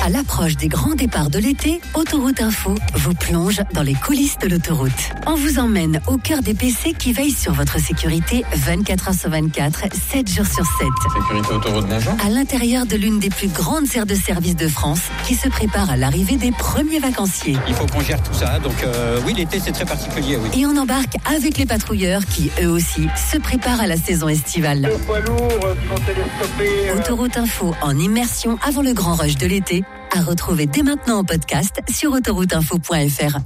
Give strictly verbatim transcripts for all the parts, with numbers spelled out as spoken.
À l'approche des grands départs de l'été, Autoroute Info vous plonge dans les coulisses de l'autoroute. On vous emmène au cœur des P C qui veillent sur votre sécurité vingt-quatre heures sur vingt-quatre, sept jours sur sept. Sécurité Autoroute, bonjour. À l'intérieur de l'une des plus grandes aires de service de France qui se prépare à l'arrivée des premiers vacanciers. Il faut qu'on gère tout ça, donc euh, oui, l'été c'est très particulier, oui. Et on embarque avec les patrouilleurs qui, eux aussi, se préparent à la saison estivale. Les poids lourds qui vont télescoper. Euh... Autoroute Info en immersion avant le grand rush de l'été, à retrouver dès maintenant en podcast sur autoroute info point f r.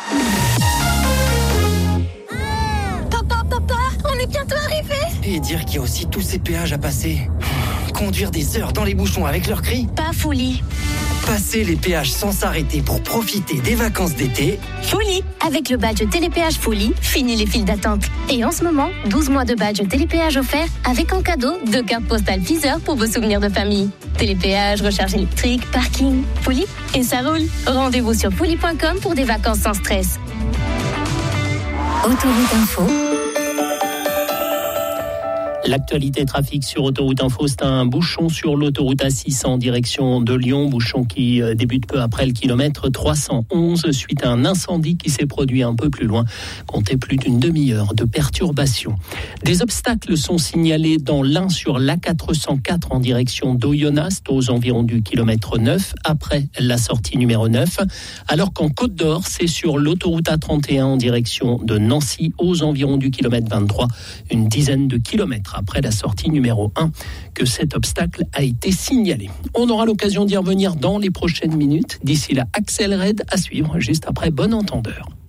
Papa, papa, on est bientôt arrivé. Et dire qu'il y a aussi tous ces péages à passer. Conduire des heures dans les bouchons avec leurs cris. Pas folie. Passer les péages sans s'arrêter pour profiter des vacances d'été. Folie. Avec le badge Télépéage Folie, fini les files d'attente. Et en ce moment, douze mois de badge Télépéage offert avec en cadeau deux cartes postales Deezer pour vos souvenirs de famille. Télépéage, recharge électrique, parking, Folie, et ça roule. Rendez-vous sur folie point com pour des vacances sans stress. Autoroute Info. L'actualité trafic sur Autoroute Info, c'est un bouchon sur l'autoroute A six en direction de Lyon, bouchon qui débute peu après le kilomètre trois cent onze suite à un incendie qui s'est produit un peu plus loin. Comptez plus d'une demi-heure de perturbation. Des obstacles sont signalés dans l'Ain sur l'A quatre cent quatre en direction d'Oyonnax aux environs du kilomètre neuf après la sortie numéro neuf, alors qu'en Côte d'Or, c'est sur l'autoroute A trente et un en direction de Nancy aux environs du kilomètre vingt-trois, une dizaine de kilomètres après la sortie numéro un, que cet obstacle a été signalé. On aura l'occasion d'y revenir dans les prochaines minutes. D'ici là, Axel Red à suivre juste après Bon Entendeur.